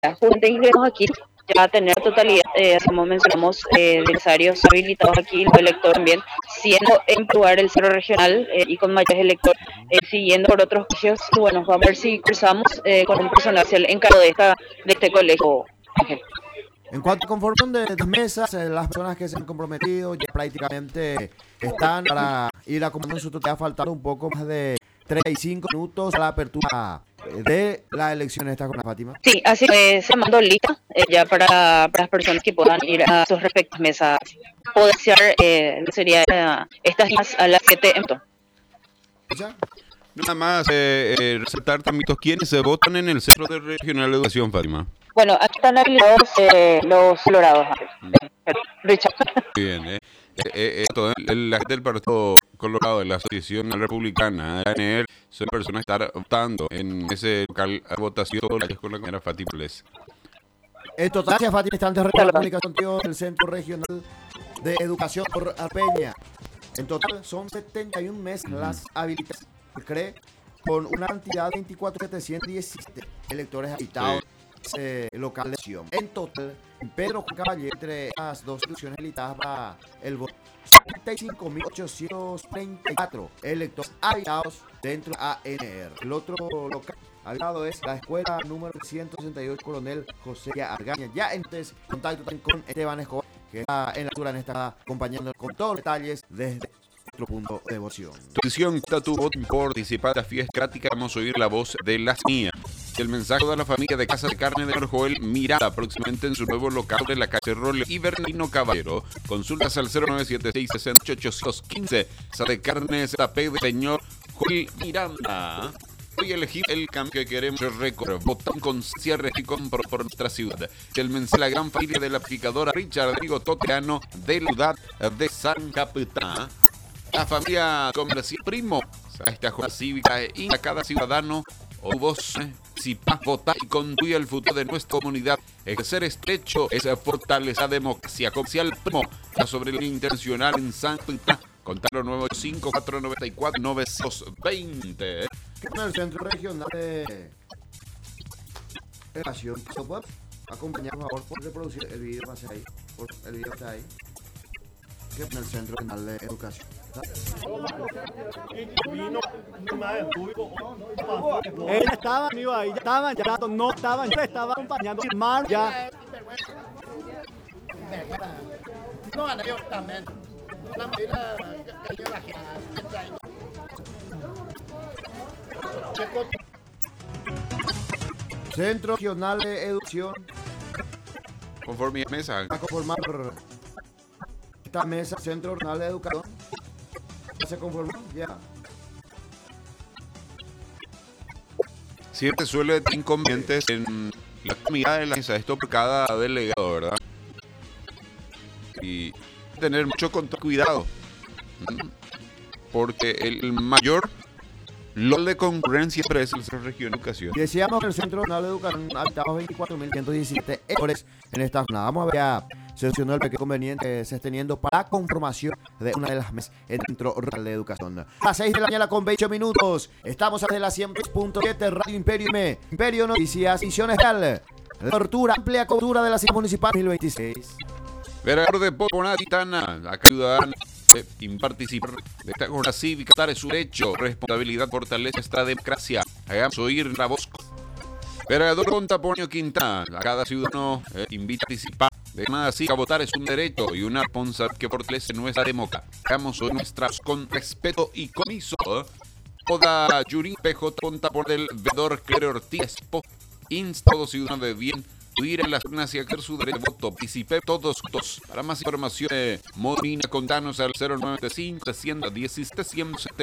Justamente ingresamos aquí ya a tener totalidad, como mencionamos, de empresarios habilitados aquí, los electores también, siendo en lugar el centro regional y con mayores electores, siguiendo por otros colegios. Bueno, vamos a ver si cruzamos con un personal encargado de este colegio. Ángel. En cuanto a conformación de mesas, las personas que se han comprometido ya prácticamente están para ir acomodando su totalidad, faltando un poco más de 35 minutos a la apertura de la elección esta con la Fátima. Sí, así se mandó lista ya para las personas que puedan ir a sus respectivas mesas. Puede ser, sería estas a las 7 en punto. Nada más resaltar también quiénes se votan en el Centro de Regional de Educación, Fátima. Bueno, aquí están habilitados los colorados. Richard. Muy bien, la gente del Partido Colorado de la Asociación Republicana, ANR, son personas que están votando en ese local a votación todos los días con la compañera Fátima Les. En total, gracias Fátima, instantes de la comunicación del Centro Regional de Educación por Arpeña. En total son 71 meses las habilitadas, cree, con una cantidad de 24.717 electores habilitados. Local de elección. En total, Pedro Juan Caballero, entre las dos instituciones habilitadas para el voto, 75.834 electores habilitados dentro de ANR. El otro local habilitado es la escuela número 168 Coronel José Argaña. Ya entonces, contacto también con Esteban Escobar, que está en la altura, está acompañando con todos los detalles desde otro punto de votación. Tu decisión está tu voto por participar de la fiesta crática. Vamos a oír la voz de las mías. El mensaje de la familia de Casa de Carne de Joel Miranda, próximamente en su nuevo local de la calle Rolle y Bernardino Caballero. Consultas al 0976-68815. Casa de Carne ZP de señor Joel Miranda. Hoy elegir el cambio que queremos recorrer. Votan con cierre y compro por nuestra ciudad. El mensaje de la gran familia de la aplicadora Richard Rigo Toteano de la ciudad de San Capitán. La familia comercial Primo. Esta jornada cívica y a cada ciudadano o vos, si vas a votar y construir el futuro de nuestra comunidad, ejercer este hecho es fortalecer la democracia comercial Primo, sobre el intencional en San Capitán. Contarlo 985-494-920. En el Centro Regional de Educación, acompañar, por favor, por reproducir el video, pase ahí, el video está ahí. Que en el Centro Regional de Educación. Ellos estaban, iba ahí, ya estaban, ya no estaban, ya estaban acompañando hermano, ya. No, abiertamente. La medida que la gente. Centro Regional de Educación. Conforme a mesa. A conformar esta mesa, Centro Regional de Educación. ¿Se conformó? Ya. Siempre suele tener inconvenientes en la comida de la mesa. Esto por cada delegado, ¿verdad? Y tener mucho cuidado. Porque el mayor lo de concurrencia siempre es el Centro Regional de Educación. Y decíamos que el Centro Regional de Educación habitamos 24.117 electores en esta jornada. Vamos a ver ya. Se mencionó el pequeño conveniente que se está teniendo para la conformación de una de las mesas en el Centro Regional de Educación. A las 6 de la mañana con 20 minutos. Estamos desde la 100.7 Radio Imperio M. Imperio Noticias, edición especial. Cobertura, amplia cobertura de la ciudad municipal 2026. Veredor de Popona Titana, la ciudadana participar de esta jornada cívica, dar su derecho, responsabilidad, fortaleza esta democracia. Hagamos oír la voz. Veredor Contaponio Quintana, a cada ciudadano invita a participar. De nada así, a votar es un derecho y una responsabilidad que fortalece nuestra democracia. Hagamos oír nuestras con respeto y comiso. Toda Yuri PJ conta por el veedor Clero Ortiz. Insta a todo ciudadano de bien ir en las urnas y ejercer su derecho de voto. Participe todos. Para más información, Modina, contanos al 095 317 170.